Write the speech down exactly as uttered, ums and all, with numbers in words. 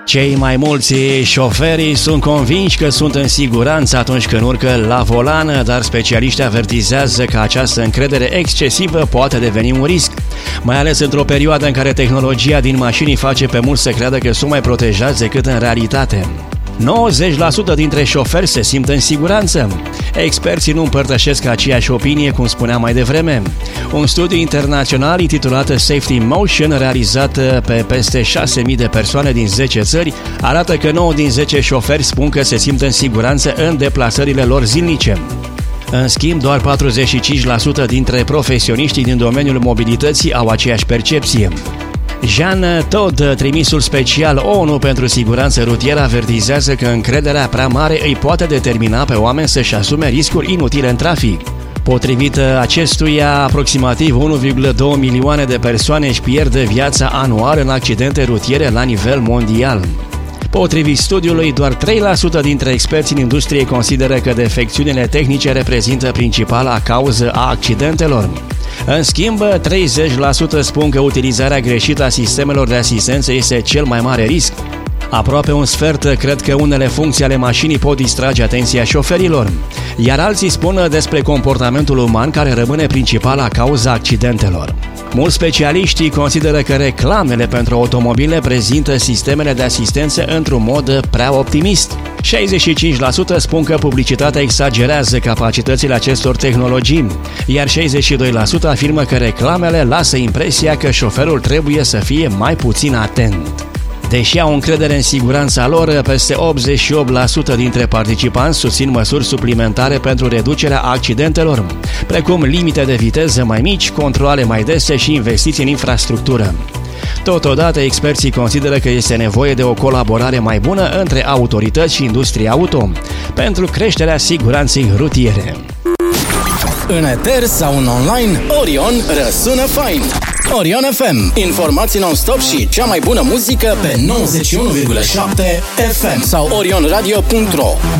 Cei mai mulți șoferi sunt convinși că sunt în siguranță atunci când urcă la volan, dar specialiștii avertizează că această încredere excesivă poate deveni un risc, mai ales într-o perioadă în care tehnologia din mașini face pe mulți să creadă că sunt mai protejați decât în realitate. nouăzeci la sută dintre șoferi se simt în siguranță. Experții nu împărtășesc aceeași opinie, cum spuneam mai devreme. Un studiu internațional intitulat Safety Motion, realizat pe peste șase mii de persoane din zece țări, arată că nouă din zece șoferi spun că se simt în siguranță în deplasările lor zilnice. În schimb, doar patruzeci și cinci la sută dintre profesioniștii din domeniul mobilității au aceeași percepție. Jean Todt, trimisul special O N U pentru siguranță rutieră, avertizează că încrederea prea mare îi poate determina pe oameni să-și asume riscuri inutile în trafic. Potrivit acestuia, aproximativ unu virgulă doi milioane de persoane își pierd viața anual în accidente rutiere la nivel mondial. Potrivit studiului, doar trei la sută dintre experții în industrie consideră că defecțiunile tehnice reprezintă principala cauză a accidentelor. În schimb, treizeci la sută spun că utilizarea greșită a sistemelor de asistență este cel mai mare risc. Aproape un sfert cred că unele funcții ale mașinii pot distrage atenția șoferilor, iar alții spun despre comportamentul uman care rămâne principala cauza accidentelor. Mulți specialiști consideră că reclamele pentru automobile prezintă sistemele de asistență într-un mod prea optimist. șaizeci și cinci la sută spun că publicitatea exagerează capacitățile acestor tehnologii, iar șaizeci și doi la sută afirmă că reclamele lasă impresia că șoferul trebuie să fie mai puțin atent. Deși au încredere în siguranța lor, peste optzeci și opt la sută dintre participanți susțin măsuri suplimentare pentru reducerea accidentelor, precum limite de viteză mai mici, controale mai dese și investiții în infrastructură. Totodată, experții consideră că este nevoie de o colaborare mai bună între autorități și industria auto pentru creșterea siguranței rutiere. În eter sau în online, Orion răsună fain. Orion F M. Informații non-stop și cea mai bună muzică pe nouăzeci și unu virgulă șapte F M sau orion radio punct ro.